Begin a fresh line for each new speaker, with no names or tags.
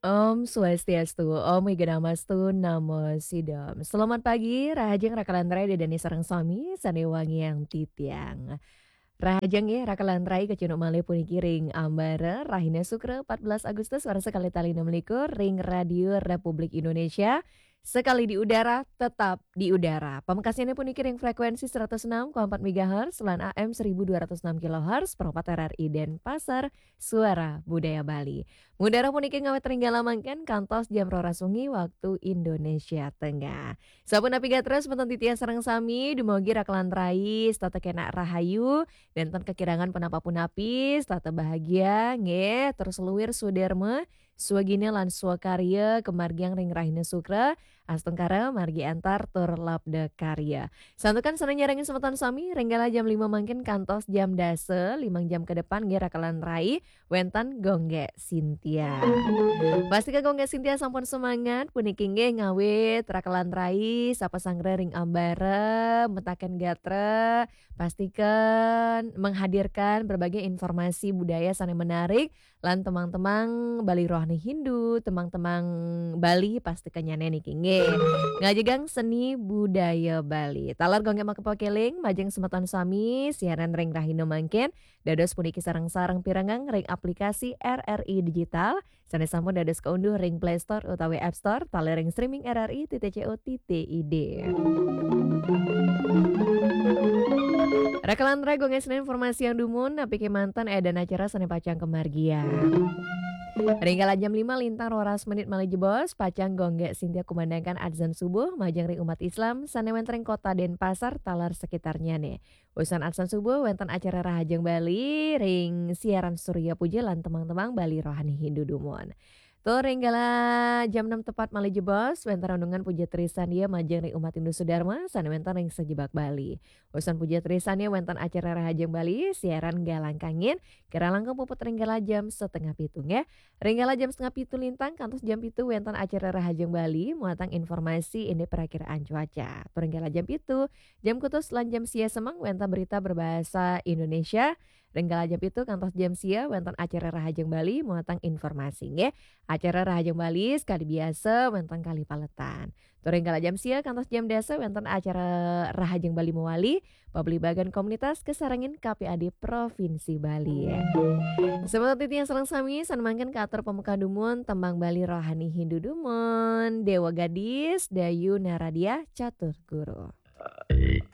Om Swastiastu, Om Wigenamastu, Namo Sidam. Selamat pagi, Rahajeng Rakalantarai Dedani Sarang Sami, Sanewangi yang Titiang. Rahajeng ya Rakalantarai Kecunuk Male Punikiring Ambara, Rahina Sukra 14 Agustus, Warsa Kali Tali 6 Ring Radio Republik Indonesia. Sekali di udara, tetap di udara. Pamekasannya pun dikiring frekuensi 106,4 MHz, selan AM 1206 kHz, perempat RRI Denpasar, Suara Budaya Bali. Mudara pun iking ngawet ringgala mangken kantos jam rorasungi waktu Indonesia Tengah. Sabun api terus menten titia sareng sami, dumogi raklan rais, tata kena rahayu, dan ton kekirangan penapa pun apis, tata bahagia, nge, terus luwir suderma, suagine lan suakarya, kemargiang ring rahina sukra, astengkara margi antar tur labda karya. Santukan sana nyarengin semeton sami, renggala jam 5 mangkin kantos jam dase, 5 jam ke depan ge rakalan rai, wentan gongge Sintia. Pasti ke gongge Sintia sampun semangat, puniking ge ngawit rakalan rai, sapa sangre ring ambara, metaken gatra, pastikan menghadirkan berbagai informasi budaya sana menarik, lan temang-temang Bali Rohani Hindu, temang-temang Bali pastikan nyane niki nge. Ngajegang seni budaya Bali. Talar gongge makepokeling, majeng semeton sami, siaran ring rahino mangken, dados puniki sarang-sarang pirangang ring aplikasi RRI Digital, sana sampun dados keunduh ring Play Store utawi App Store, taler ring streaming RRI.co.id. Rekalan gonge Senin informasi yang dumun, napi ke mantan edan acara seni pacang kemargian. Ringgalan jam 5 lintang roras menit malih jebos, pacang gongge Sintia kumandangkan adzan subuh, majang ring umat Islam, sane wenteng kota Denpasar, talar sekitarnya nih. Usan adzan subuh, wenten acara Rahajeng Bali, ring siaran Surya Puja lan temang-temang Bali Rohani Hindu Dumon. Tuh ringgala jam 6 tepat malih jebos, wenten rundungan puja trisan dia majang ring umat Hindu Sudarma, sane wenten ring sejebak Bali. Usan puja trisannya wenten acara Rahajeng Bali, siaran galang kangin, kira langkung puput ringgala jam setengah pitung ya. Ringgala jam setengah pitu lintang, kantos jam pitu wenten acara Rahajeng Bali, muatang informasi ini perakiraan cuaca. Ringgala jam pitu, jam kutus lan jam sia semang wenten berita berbahasa Indonesia. Ringgala jam pitu kantos jam sia wenten acara Rahajeng Bali, muatang informasi ya. Acara Rahajeng Bali sekali biasa wenten kali paletan. Ringgala jam sia kantos jam desa wenten acara Rahajeng Bali Mewali, pabeli bagan komunitas kesarangin KPAD Provinsi Bali ya. Seperti itu yang serang sami, sanmangkan ke atur pemuka dumun, tembang Bali Rohani Hindu Dumon, Dewa Gadis, Dayu Naradia, Catur Guru.